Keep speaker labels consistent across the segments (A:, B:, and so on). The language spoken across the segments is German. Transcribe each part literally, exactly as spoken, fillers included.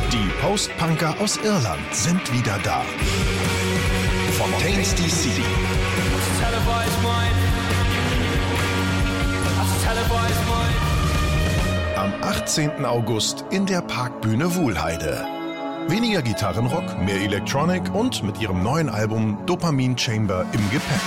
A: Die Post-Punker aus Irland sind wieder da. Fontaines D C. Am achtzehnten August in der Parkbühne Wuhlheide. Weniger Gitarrenrock, mehr Electronic und mit ihrem neuen Album Dopamine Chamber im Gepäck.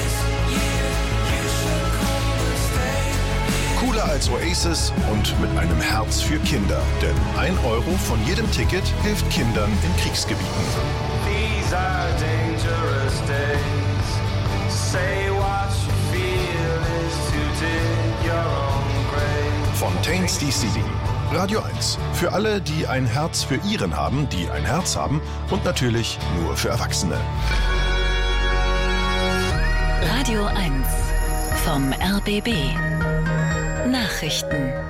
A: Cooler als Oasis und mit einem Herz für Kinder. Denn ein Euro von jedem Ticket hilft Kindern in Kriegsgebieten.
B: These are dangerous days. Say what you feel is to dig your own grave.
A: Fontaines D C. Radio eins. Für alle, die ein Herz für ihren haben, die ein Herz haben und natürlich nur für Erwachsene.
C: Radio eins vom R B B. Nachrichten.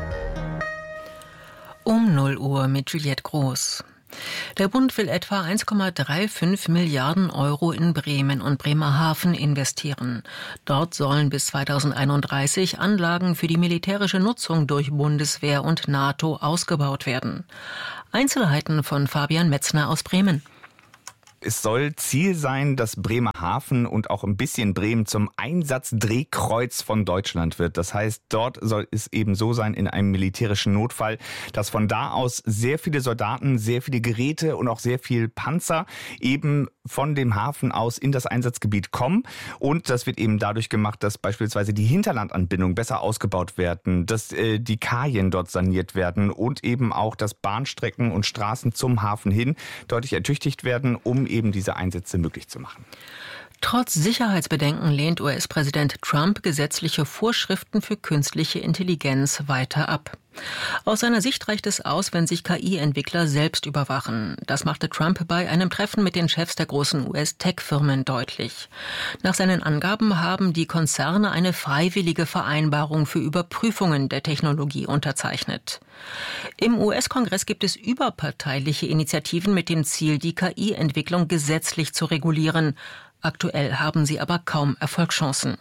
D: Um null Uhr mit Juliette Groß. Der Bund will etwa eins Komma fünfunddreißig Milliarden Euro in Bremen und Bremerhaven investieren. Dort sollen bis zweitausendeinunddreißig Anlagen für die militärische Nutzung durch Bundeswehr und NATO ausgebaut werden. Einzelheiten von Fabian Metzner aus Bremen.
E: Es soll Ziel sein, dass Bremerhaven und auch ein bisschen Bremen zum Einsatzdrehkreuz von Deutschland wird. Das heißt, dort soll es eben so sein in einem militärischen Notfall, dass von da aus sehr viele Soldaten, sehr viele Geräte und auch sehr viel Panzer eben von dem Hafen aus in das Einsatzgebiet kommen. Und das wird eben dadurch gemacht, dass beispielsweise die Hinterlandanbindungen besser ausgebaut werden, dass äh, die Kajen dort saniert werden und eben auch, dass Bahnstrecken und Straßen zum Hafen hin deutlich ertüchtigt werden, um eben diese Einsätze möglich zu machen.
D: Trotz Sicherheitsbedenken lehnt U S-Präsident Trump gesetzliche Vorschriften für künstliche Intelligenz weiter ab. Aus seiner Sicht reicht es aus, wenn sich K I-Entwickler selbst überwachen. Das machte Trump bei einem Treffen mit den Chefs der großen U S-Tech-Firmen deutlich. Nach seinen Angaben haben die Konzerne eine freiwillige Vereinbarung für Überprüfungen der Technologie unterzeichnet. Im U S-Kongress gibt es überparteiliche Initiativen mit dem Ziel, die K I-Entwicklung gesetzlich zu regulieren. Aktuell haben sie aber kaum Erfolgschancen.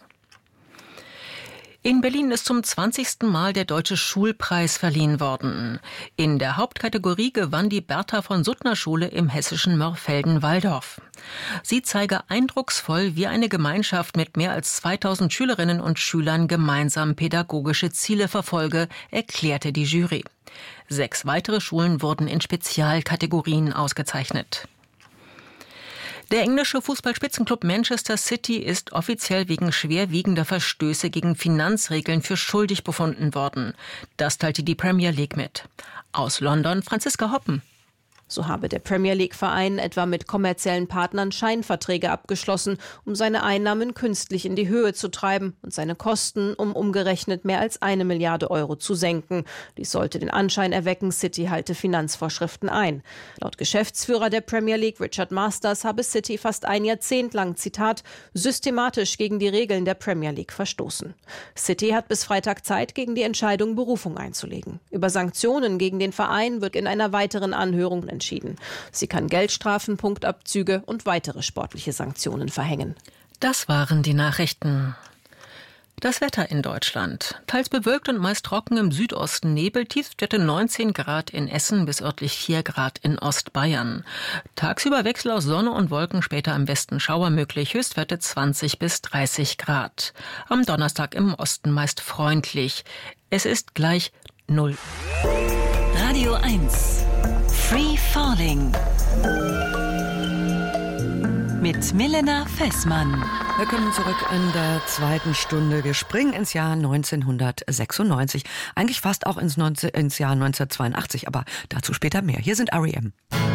D: In Berlin ist zum zwanzigsten Mal der Deutsche Schulpreis verliehen worden. In der Hauptkategorie gewann die Bertha von Suttner Schule im hessischen Mörfelden-Walldorf. Sie zeige eindrucksvoll, wie eine Gemeinschaft mit mehr als zweitausend Schülerinnen und Schülern gemeinsam pädagogische Ziele verfolge, erklärte die Jury. Sechs weitere Schulen wurden in Spezialkategorien ausgezeichnet. Der englische Fußballspitzenklub Manchester City ist offiziell wegen schwerwiegender Verstöße gegen Finanzregeln für schuldig befunden worden. Das teilte die Premier League mit. Aus London Franziska Hoppen.
F: So habe der Premier League-Verein etwa mit kommerziellen Partnern Scheinverträge abgeschlossen, um seine Einnahmen künstlich in die Höhe zu treiben und seine Kosten um umgerechnet mehr als eine Milliarde Euro zu senken. Dies sollte den Anschein erwecken, City halte Finanzvorschriften ein. Laut Geschäftsführer der Premier League, Richard Masters, habe City fast ein Jahrzehnt lang, Zitat, systematisch gegen die Regeln der Premier League verstoßen. City hat bis Freitag Zeit, gegen die Entscheidung Berufung einzulegen. Über Sanktionen gegen den Verein wird in einer weiteren Anhörung entschieden. Entschieden. Sie kann Geldstrafen, Punktabzüge und weitere sportliche Sanktionen verhängen.
D: Das waren die Nachrichten. Das Wetter in Deutschland. Teils bewölkt und meist trocken im Südosten Nebel, Tiefstwerte neunzehn Grad in Essen bis örtlich vier Grad in Ostbayern. Tagsüber Wechsel aus Sonne und Wolken, später im Westen Schauer möglich, Höchstwerte zwanzig bis dreißig Grad. Am Donnerstag im Osten meist freundlich. Es ist gleich null.
C: Radio eins. Free Falling. Mit Milena Fessmann.
G: Willkommen zurück in der zweiten Stunde. Wir springen ins Jahr neunzehnhundertsechsundneunzig. Eigentlich fast auch ins, neunzehn, ins Jahr neunzehnhundertzweiundachtzig, aber dazu später mehr. Hier sind R E M.